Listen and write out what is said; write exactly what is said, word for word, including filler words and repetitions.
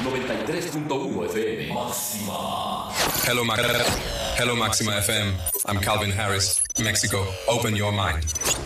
noventa y tres punto uno F M. Máxima. Hello, Ma- Hello, Maxima F M. I'm Calvin Harris, Mexico. Open your mind.